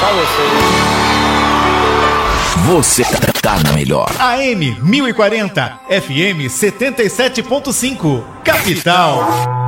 Você tá na melhor. AM 1040, FM 77.5, Capital.